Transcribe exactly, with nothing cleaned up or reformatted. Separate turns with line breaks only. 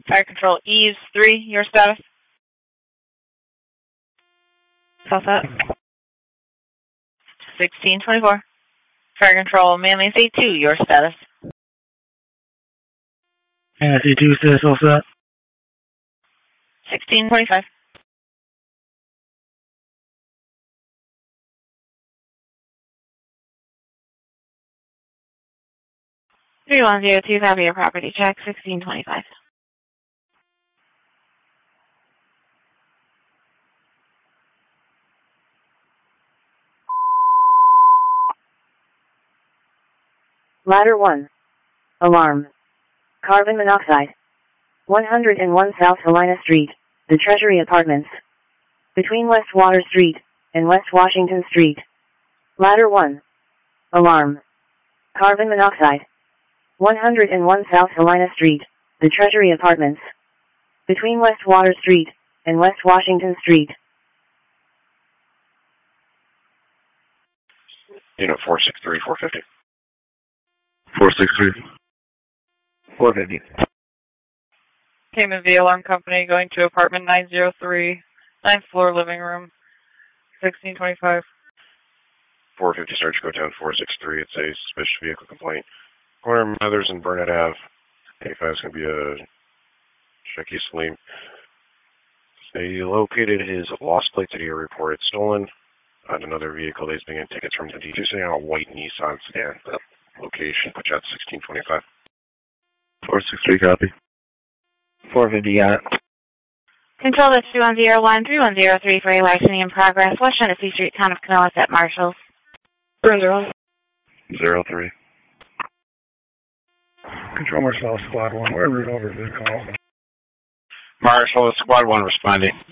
Fire Control Eves three, your status? South up. sixteen twenty-four. Fire Control Manly C two, your status?
Manly C two, status all set.
sixteen twenty-five. three one zero two, copy your property check, sixteen twenty-five.
Ladder one. Alarm. Carbon monoxide. one hundred one South Helena Street, the Treasury Apartments. Between West Water Street and West Washington Street. Ladder one. Alarm. Carbon monoxide. one hundred one South Helena Street, the Treasury Apartments. Between West Water Street and West Washington Street.
Unit four six three, four fifty.
four six three. four fifty.
Cayman V Alarm Company going to apartment nine oh three, ninth floor living room, sixteen twenty-five.
four fifty search, go down four six three. It's a suspicious vehicle complaint. Corner Mothers and Burnett Ave. eighty-five is going to be a Sheikh Salim. They located his lost plate that he reported stolen on another vehicle that he's being getting tickets from the D two, sitting on a white Nissan sedan. The location, put you at sixteen twenty-five.
four six three, copy. four fifty, got it.
Control this three one zero one, three one zero three for a larceny in progress. West Genesee Street, Town of Pinellas at Marshall's.
zero three. Control Marshall, Squad one. We're en route over to the call.
Marshall, Squad one responding.